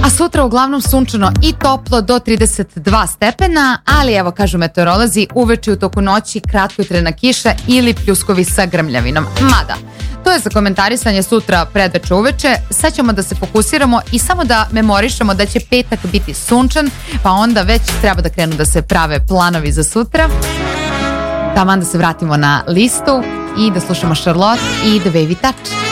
A sutra uglavnom sunčano i toplo do 32 stepena, ali evo kažu meteorolozi, uveče u toku noći kratkotrajna kiša ili pljuskovi sa grmljavinom. Mada, to je za komentarisanje sutra predveče uveče. Sad ćemo da se fokusiramo i samo da memorišemo da će petak biti sunčan, pa onda već treba da krenu da se prave planovi za sutra. Taman da se vratimo na listu i da slušamo Charlotte i The Baby Touch.